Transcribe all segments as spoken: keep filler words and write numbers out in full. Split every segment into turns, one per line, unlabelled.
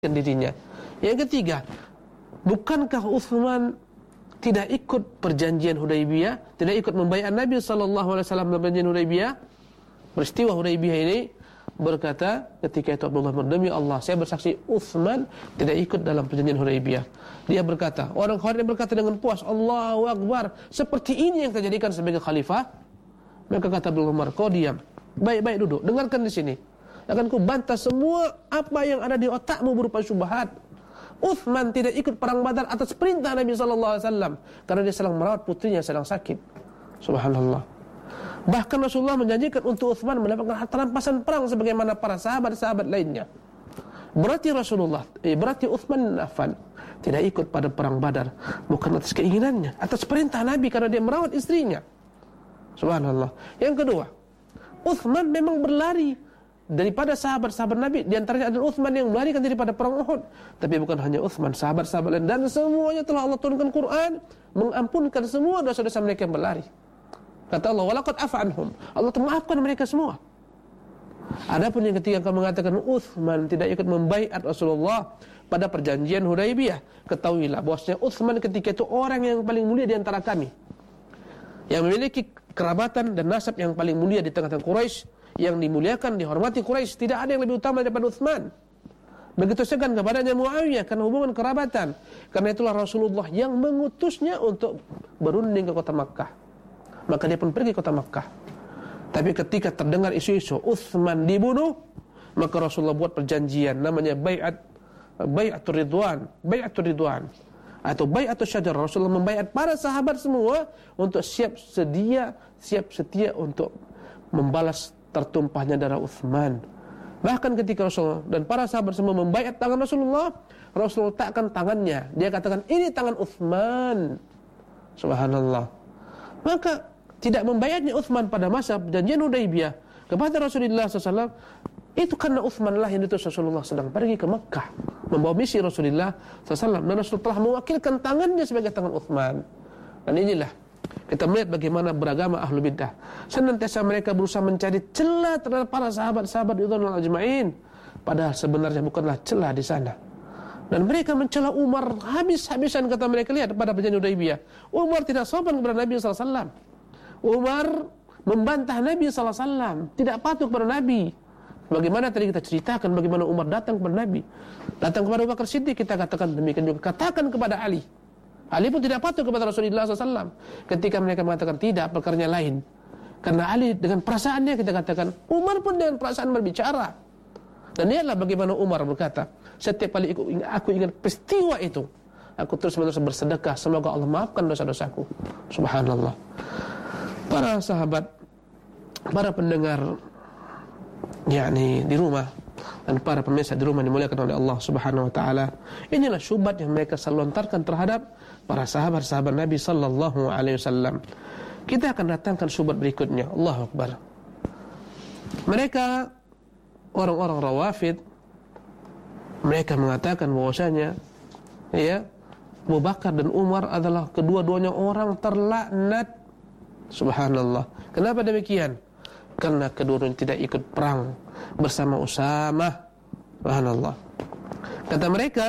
dirinya. Yang ketiga, bukankah Utsman tidak ikut perjanjian Hudaybiyah, tidak ikut membaiat Nabi sallallahu alaihi wasallam dalam perjanjian Hudaybiyah? Peristiwa Hudaybiyah ini berkata ketika itu Abdullah bin demi Allah, saya bersaksi Utsman tidak ikut dalam perjanjian Hudaybiyah. Dia berkata, orang Khawarij berkata dengan puas, Allahu Akbar, seperti ini yang terjadikan sebagai khalifah. Maka kata Abdullah Umar, kau diam, baik-baik duduk, dengarkan di sini. Akan ku bantah semua apa yang ada di otakmu berupa syubhat. Utsman tidak ikut perang Badar atas perintah Nabi sallallahu alaihi wasallam karena dia sedang merawat putrinya sedang sakit. Subhanallah. Bahkan Rasulullah menjanjikan untuk Utsman mendapatkan harta rampasan perang sebagaimana para sahabat-sahabat lainnya. Berarti Rasulullah, eh, berarti Utsman bin Affan tidak ikut pada perang Badar bukan atas keinginannya, atas perintah Nabi karena dia merawat istrinya. Subhanallah. Yang kedua, Utsman memang berlari daripada sahabat-sahabat Nabi, di antaranya adalah Utsman yang melarikan diri pada perang Uhud. Tapi bukan hanya Utsman, sahabat-sahabat lain dan semuanya telah Allah turunkan Quran mengampunkan semua dosa-dosa mereka yang berlari. Kata Allah, walaqad afa anhum. Allah telah maafkan mereka semua. Adapun yang ketiga yang mengatakan Utsman tidak ikut membaiat Rasulullah pada perjanjian Hudaybiyah, ketahuilah bahwasanya Utsman ketika itu orang yang paling mulia di antara kami, yang memiliki kerabatan dan nasab yang paling mulia di tengah-tengah Quraisy, yang dimuliakan, dihormati Quraisy. Tidak ada yang lebih utama daripada Utsman. Begitu segan kepadanya Muawiyah karena hubungan kerabatan. Karena itulah Rasulullah yang mengutusnya untuk berunding ke kota Makkah. Maka dia pun pergi ke kota Makkah. Tapi ketika terdengar isu-isu Utsman dibunuh, maka Rasulullah buat perjanjian namanya baiat baiatur ridwan, baiatur ridwan atau baiatus syajar. Rasulullah membaiat para sahabat semua untuk siap sedia, siap setia untuk membalas tertumpahnya darah Utsman. Bahkan ketika Rasulullah dan para sahabat semua membaiat tangan Rasulullah, Rasulullah takkan tangannya. Dia katakan, ini tangan Utsman. Subhanallah. Maka tidak membaiatnya Utsman pada masa perjanjian Hudaybiyah kepada Rasulullah sallallahu alaihi wasallam itu karena Utsman lah yang diutus Rasulullah sedang pergi ke Makkah membawa misi Rasulullah sallallahu alaihi wasallam, dan Rasulullah telah mewakilkan tangannya sebagai tangan Utsman. Dan inilah kita melihat bagaimana beragama ahlu bidah. Senantiasa mereka berusaha mencari celah terhadap para sahabat-sahabat ridwanul ajma'in, padahal sebenarnya bukanlah celah di sana. Dan mereka mencela Umar habis-habisan, kata mereka. Lihat pada perjanjian Hudaybiyah, Umar tidak sopan kepada Nabi sallallahu alaihi wasallam. Umar membantah Nabi sallallahu alaihi wasallam, tidak patuh kepada Nabi. Bagaimana tadi kita ceritakan bagaimana Umar datang kepada Nabi, datang kepada Abu Bakar Siddiq, kita katakan demikian juga katakan kepada Ali. Ali pun tidak patuh kepada Rasulullah sallallahu alaihi wasallam. Ketika mereka mengatakan tidak, perkaranya lain. Karena Ali dengan perasaannya, kita katakan Umar pun dengan perasaan berbicara. Dan lihatlah bagaimana Umar berkata, setiap kali aku ingat peristiwa itu, aku terus-menerus bersedekah, semoga Allah maafkan dosa-dosaku. Subhanallah. Para sahabat, para pendengar yakni di rumah dan para pemirsa di rumah dimuliakan oleh Allah Subhanahu wa taala, inilah syubhat yang mereka lontarkan terhadap para sahabat-sahabat Nabi sallallahu alaihi wasallam. Kita akan datangkan syubhat berikutnya. Allahu Akbar. Mereka orang-orang Rawafid, mereka mengatakan bahwasanya ya Abu Bakar dan Umar adalah kedua-duanya orang terlaknat. Subhanallah. Kenapa demikian? Karena kedua-duanya tidak ikut perang bersama Usamah. Subhanallah. Kata mereka,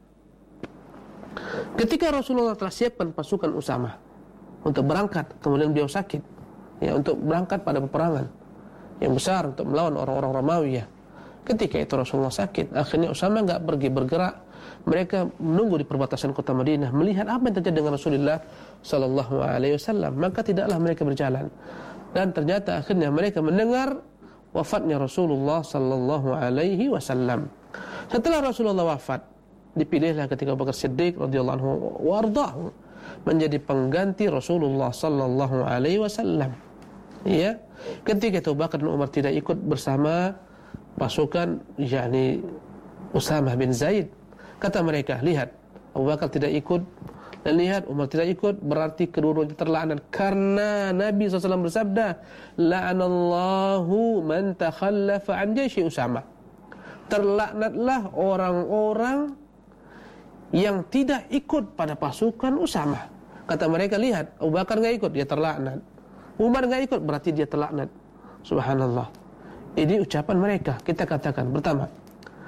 ketika Rasulullah telah siapkan pasukan Usamah untuk berangkat, kemudian beliau sakit, ya, untuk berangkat pada peperangan yang besar untuk melawan orang-orang Romawi, ya. Ketika itu Rasulullah sakit, akhirnya Usamah enggak pergi bergerak. Mereka menunggu di perbatasan kota Madinah, melihat apa yang terjadi dengan Rasulullah sallallahu alaihi wasallam. Maka tidaklah mereka berjalan. Dan ternyata akhirnya mereka mendengar wafatnya Rasulullah sallallahu alaihi wasallam. Setelah Rasulullah wafat, dipilihlah ketika Abu Bakar Siddiq radhiyallahu anhu wardahu menjadi pengganti Rasulullah sallallahu alaihi wasallam. Ya, ketika itu Abu Bakar dan Umar tidak ikut bersama pasukan yakni Usamah bin Zaid. Kata mereka, lihat, Abu Bakar tidak ikut dan lihat Umar tidak ikut, berarti kedua-duanya terlaknat. Karena Nabi sallallahu alaihi wasallam bersabda, la'anallahu man takhallafa an jaisy Usamah. Terlaknatlah orang-orang yang tidak ikut pada pasukan Usamah. Kata mereka, lihat, Abu Bakar enggak ikut, dia terlaknat. Umar enggak ikut, berarti dia terlaknat. Subhanallah. Ini ucapan mereka. Kita katakan pertama,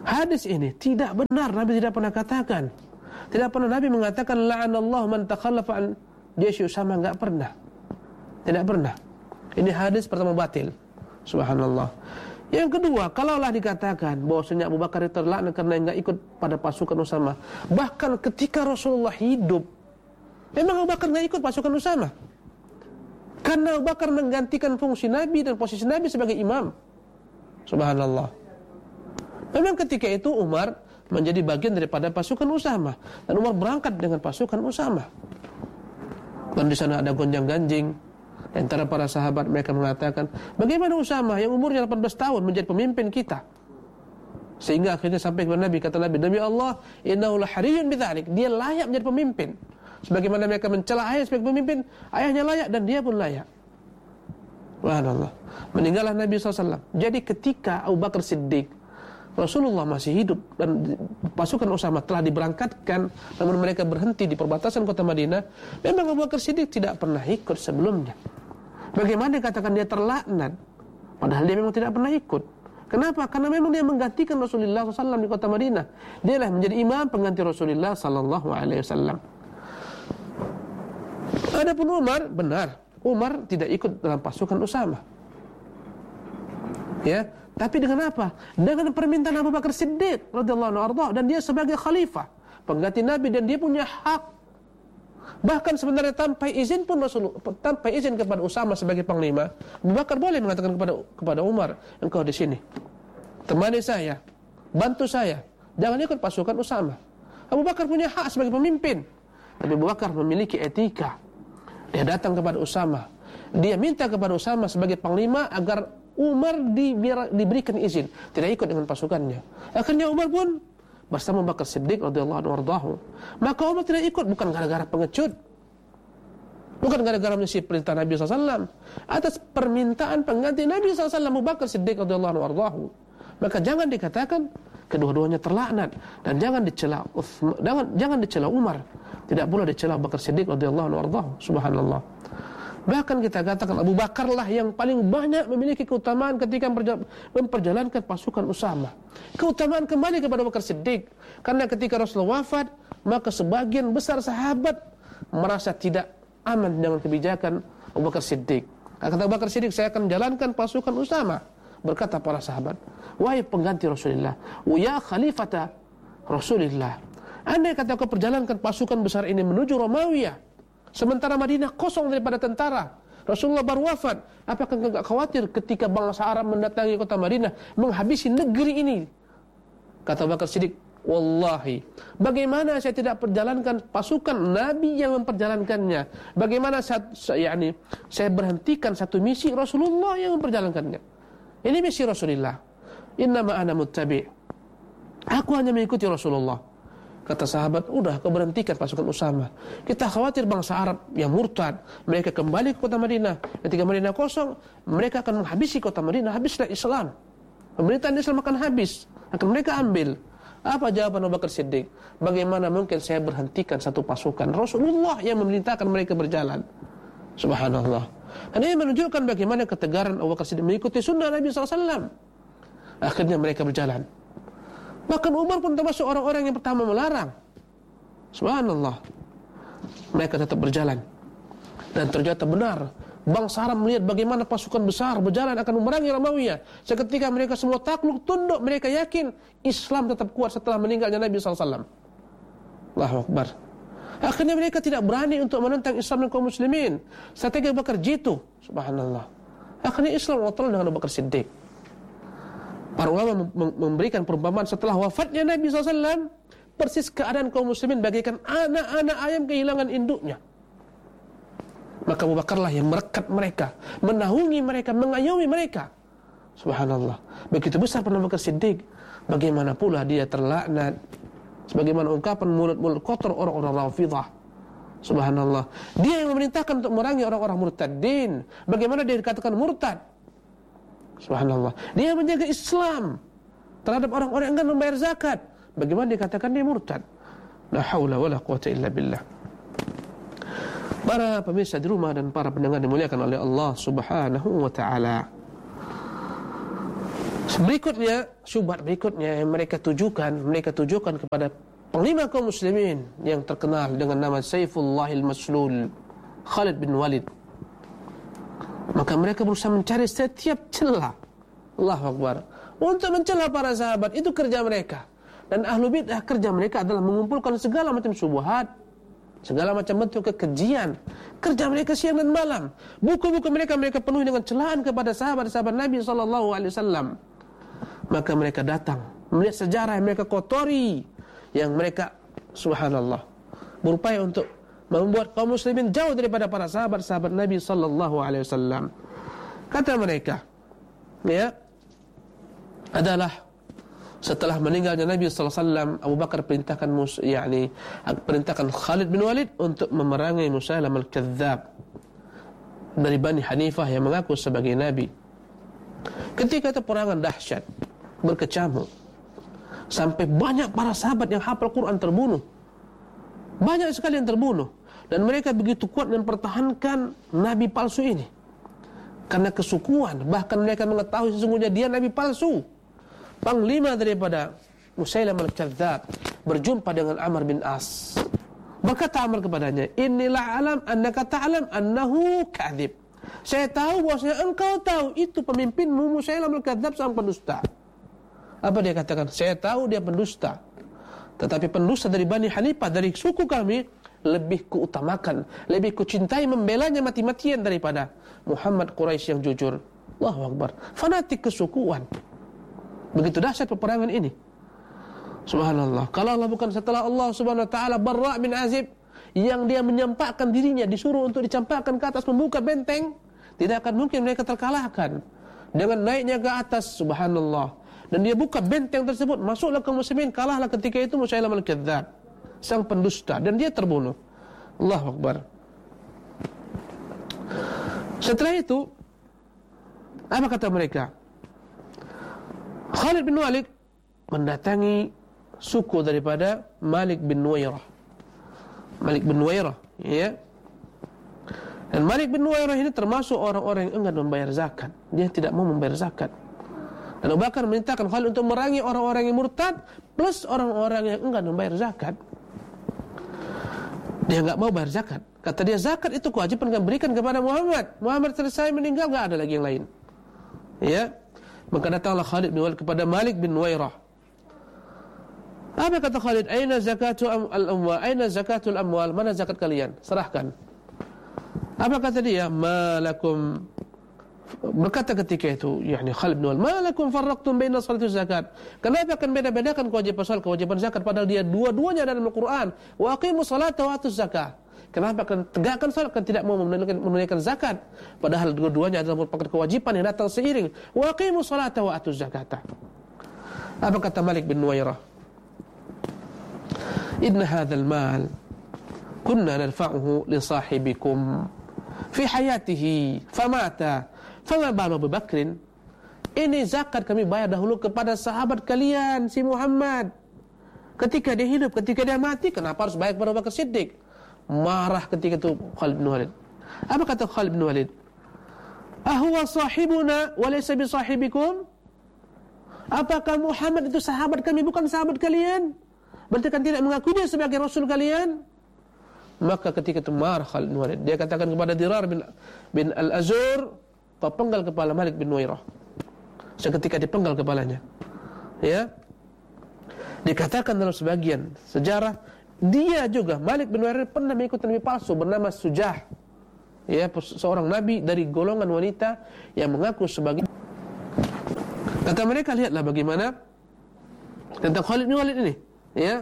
Hadis ini tidak benar, Nabi tidak pernah katakan. Tidak pernah Nabi mengatakan la'anallahu man takhallafa an jaysh Usama, enggak pernah. Tidak pernah. Ini hadis pertama batil. Subhanallah. Yang kedua, kalaulah dikatakan bahwasanya Abu Bakar itu terlaknat karena enggak ikut pada pasukan Usama, bahkan ketika Rasulullah hidup, memang Abu Bakar enggak ikut pasukan Usama. Karena Abu Bakar menggantikan fungsi Nabi dan posisi Nabi sebagai imam. Subhanallah. Memang ketika itu Umar menjadi bagian daripada pasukan Usama, dan Umar berangkat dengan pasukan Usama. Dan di sana ada gonjang-ganjing. Antara para sahabat, mereka mengatakan, bagaimana Usama yang umurnya delapan belas tahun menjadi pemimpin kita? Sehingga akhirnya sampai kepada Nabi, kata Nabi, demi Allah, innahu lahariyun bidzalik, dia layak menjadi pemimpin. Sebagaimana mereka mencela ayah sebagai pemimpin, ayahnya layak dan dia pun layak. Subhanallah. Meninggallah Nabi shallallahu alaihi wasallam. Jadi ketika Abu Bakar Siddiq, Rasulullah masih hidup dan pasukan Usama telah diberangkatkan, namun mereka berhenti di perbatasan kota Madinah, memang Abu Bakar Siddiq tidak pernah ikut sebelumnya. Bagaimana dikatakan dia terlaknat, padahal dia memang tidak pernah ikut? Kenapa? Karena memang dia menggantikan Rasulullah shallallahu alaihi wasallam di kota Madinah. Dialah menjadi imam pengganti Rasulullah sallallahu alaihi wasallam. Adapun Umar, benar, Umar tidak ikut dalam pasukan Usama. Ya, tapi dengan apa? Dengan permintaan Abu Bakar Siddiq radhiyallahu anhu, dan dia sebagai khalifah, pengganti Nabi, dan dia punya hak. Bahkan sebenarnya tanpa izin pun Rasul, tanpa izin kepada Usama sebagai panglima, Abu Bakar boleh mengatakan kepada kepada Umar, engkau di sini, temani saya, bantu saya, jangan ikut pasukan Usama. Abu Bakar punya hak sebagai pemimpin, tapi Abu Bakar memiliki etika. Dia datang kepada Usama, dia minta kepada Usama sebagai panglima agar Umar di, biar, diberikan izin, tidak ikut dengan pasukannya. Akhirnya Umar pun bersama Bakar Siddiq radhiyallahu anhu. Maka Umar tidak ikut bukan gara-gara pengecut, bukan gara-gara mengisi perintah Nabi shallallahu alaihi wasallam, atas permintaan pengganti Nabi shallallahu alaihi wasallam, Abu Bakar Siddiq radhiyallahu anhu. Maka jangan dikatakan kedua-duanya terlaknat, dan jangan dicela Utsman, jangan jangan dicela Umar, tidak pula dicela Abu Bakar Siddiq radhiyallahu anhu. Subhanallah. Bahkan kita katakan Abu Bakarlah yang paling banyak memiliki keutamaan ketika memperjalankan pasukan Usama. Keutamaan kembali kepada Abu Bakar Siddiq, karena ketika Rasulullah wafat, maka sebagian besar sahabat merasa tidak aman dengan kebijakan Abu Bakar Siddiq. Kata Abu Bakar Siddiq, saya akan jalankan pasukan Usama. Berkata para sahabat, wahai pengganti Rasulullah, ya khalifata Rasulullah, andai kata kau perjalankan pasukan besar ini menuju Romawiya, sementara Madinah kosong daripada tentara, Rasulullah baru wafat, apakah enggak khawatir ketika bangsa Arab mendatangi kota Madinah, menghabisi negeri ini? Kata Abu Bakar Siddiq, wallahi, bagaimana saya tidak perjalankan pasukan Nabi yang memperjalankannya? Bagaimana saya, saya, yani, saya berhentikan satu misi Rasulullah yang memperjalankannya? Ini misi Rasulullah. Innama ana muttabi'. Aku hanya mengikuti Rasulullah. Kata sahabat, udah kau berhentikan pasukan Usama. Kita khawatir bangsa Arab yang murtad, mereka kembali ke kota Madinah. Ketika Madinah kosong, mereka akan menghabisi kota Madinah. Habislah Islam, pemerintahan Islam akan habis, akan mereka ambil. Apa jawaban Abu Bakar Siddiq? Bagaimana mungkin saya berhentikan satu pasukan? Rasulullah yang memerintahkan mereka berjalan. Subhanallah. Dan ini menunjukkan bagaimana ketegaran Abu Bakar Siddiq mengikuti sunnah Nabi shallallahu alaihi wasallam. Akhirnya mereka berjalan. Bahkan Umar pun termasuk orang-orang yang pertama melarang. Subhanallah. Mereka tetap berjalan. Dan ternyata benar, bangsa Arab melihat bagaimana pasukan besar berjalan akan memerangi Romawiya. Seketika mereka semua takluk, tunduk. Mereka yakin Islam tetap kuat setelah meninggalnya Nabi shallallahu alaihi wasallam. Allahu Akbar. Akhirnya mereka tidak berani untuk menentang Islam dan kaum muslimin. Strategi Abu Bakar jitu. Subhanallah. Akhirnya Islam watal dengan Abu Bakar Siddiq. Para ulama memberikan perumpamaan setelah wafatnya Nabi shallallahu alaihi wasallam, persis keadaan kaum muslimin bagaikan anak-anak ayam kehilangan induknya. Maka Abu Bakarlah yang merekat mereka, menaungi mereka, mengayomi mereka. Subhanallah. Begitu besar peran Abu Bakar Siddiq, bagaimana pula dia terlaknat, sebagaimana ungkapan mulut-mulut kotor orang-orang Rafidhah. Subhanallah. Dia yang memerintahkan untuk memerangi orang-orang murtadin. Bagaimana dia dikatakan murtad? Subhanallah. Dia menjaga Islam terhadap orang-orang yang enggan membayar zakat. Bagaimana dikatakan dia murtad? La haula wala quwata illa billah. Para pemirsa di rumah dan para pendengar dimuliakan oleh Allah Subhanahu wa taala. Berikutnya, syubhat berikutnya yang mereka tujukan, mereka tujukan kepada panglima kaum muslimin yang terkenal dengan nama Sayfullahil Maslul, Khalid bin Walid. Maka mereka berusaha mencari setiap celah, Allahu Akbar, untuk mencela para sahabat. Itu kerja mereka. Dan ahlu bid'ah, kerja mereka adalah mengumpulkan segala macam syubhat, segala macam bentuk kekejian. Kerja mereka siang dan malam. Buku-buku mereka mereka penuhi dengan celaan kepada sahabat-sahabat Nabi sallallahu alaihi wasallam. Maka mereka datang melihat sejarah yang mereka kotori, yang mereka subhanallah berupaya untuk membuat kaum muslimin jauh daripada para sahabat-sahabat Nabi sallallahu alaihi wasallam. Kata mereka, ya, adalah setelah meninggalnya Nabi sallallahu alaihi wasallam, Abu Bakar perintahkan mus, yakni perintahkan Khalid bin Walid untuk memerangi Musailamah al-Kadzdzab dari Bani Hanifah yang mengaku sebagai nabi. Ketika itu perangan dahsyat, berkecamuk, sampai banyak para sahabat yang hafal Quran terbunuh. Banyak sekali yang terbunuh. Dan mereka begitu kuat mempertahankan nabi palsu ini karena kesukuan. Bahkan mereka mengetahui sesungguhnya dia nabi palsu. Panglima daripada Musailamah al-Kadzdzab berjumpa dengan Amr bin As. Berkata Amr kepadanya, "Inilah alam annaka ta'lam annahu kadhib." Saya tahu bahwasanya engkau tahu itu pemimpinmu Musailamah al-Kadzdzab seorang pendusta. Apa dia katakan? Saya tahu dia pendusta. Tetapi pendusta dari Bani Hanifah, dari suku kami, lebih kuutamakan, lebih kucintai membelanya mati-matian daripada Muhammad Quraisy yang jujur. Allahu Akbar. Fanatik kesukuan. Begitu dahsyat peperangan ini. Subhanallah. Kalau Allah bukan setelah Allah Subhanahu wa taala Barra' bin Azib yang dia menyampakkan dirinya, disuruh untuk dicampakkan ke atas membuka benteng, tidak akan mungkin mereka terkalahkan. Dengan naiknya ke atas, subhanallah, dan dia buka benteng tersebut, masuklah kaum muslimin, kalahlah ketika itu Musailamah al-Kadzdzab, sang pendusta, dan dia terbunuh. Allahu Akbar. Setelah itu, apa kata mereka? Khalid bin Walid mendatangi suku daripada Malik bin Nuwairah. Malik bin Nuwairah, ya. Dan Malik bin Nuwairah ini termasuk orang-orang yang enggan membayar zakat. Dia tidak mau membayar zakat. Dan Abu Bakar memerintahkan Khalid untuk merangi orang-orang yang murtad plus orang-orang yang enggan membayar zakat. Dia enggak mau bayar zakat. Kata dia, zakat itu kewajiban kami berikan kepada Muhammad. Muhammad selesai meninggal, enggak ada lagi yang lain. Ya. Maka datanglah Khalid bin Walid kepada Malik bin Nuwairah. Apa kata Khalid? Aina zakatul amwal? Aina zakatul amwal? Mana zakat kalian? Serahkan. Apa kata dia? Malakum. Berkata ketika itu, yakni Khalid bin Walid, malakum farraqtum baina salati zakat? Kenapa akan beda-bedakan kewajiban salat, kewajiban zakat, padahal dia dua-duanya dalam Al-Quran? Wa aqimus salata wa atuz zakah. Kenapa akan tegakkan salat kan tidak mau menunaikan, menunaikan zakat, padahal dua-duanya adalah merupakan kewajiban yang datang seiring. Wa aqimus salata wa atuz zakata. Apa kata Malik bin Nuwairah? Inna hadzal mal kunna narfa'uhu li sahibikum fi hayatihi famata fama balu Abu Bakrin. Ini zakat kami bayar dahulu kepada sahabat kalian si Muhammad ketika dia hidup, ketika dia mati kenapa harus bayar kepada Abu Bakar Siddiq? Marah ketika itu Khalid bin Walid. Apa kata Khalid bin Walid? Ahuwa sahibuna wa laysa bi sahibikum? Apakah Muhammad itu sahabat kami bukan sahabat kalian? Berarti kan tidak mengakui dia sebagai rasul kalian? Maka ketika itu marah Khalid bin Walid. Dia katakan kepada Dirar bin, bin Al-Azur, kau penggal kepala Malik bin Nuwairah. Seketika dipenggal kepalanya. Ya. Dikatakan dalam sebagian sejarah, dia juga Malik bin Nuwairah pernah mengikuti nabi palsu bernama Sujah. Ya, seorang nabi dari golongan wanita yang mengaku sebagai. Kata mereka, lihatlah bagaimana tentang Khalid bin Walid ini. Ya.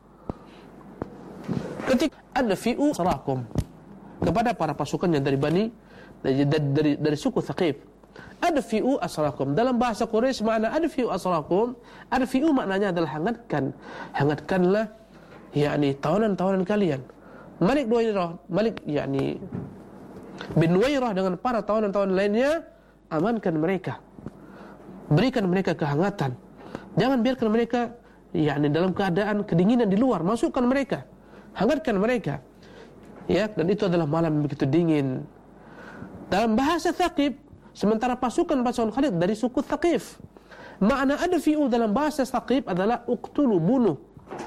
Ketika adfi'u sarakum kepada para pasukannya dari Bani dari dari, dari, dari suku Thaqif. Adfi'u asrakum dalam bahasa Quraisy makna adfi'u asrakum, adfi'u maknanya adalah hangatkan. Hangatkanlah yakni tawanan-tawanan kalian. Malik Nuwairah, Malik yakni bin Nuwairah dengan para tawanan-tawanan lainnya, amankan mereka. Berikan mereka kehangatan. Jangan biarkan mereka yakni dalam keadaan kedinginan di luar, masukkan mereka. Hangatkan mereka. Ya, dan itu adalah malam begitu dingin. Dalam bahasa Thaqif, sementara pasukan pasukan Khalid dari suku Thaqif. Makna adfi'u dalam bahasa Saqif adalah uqtulu, bunuh.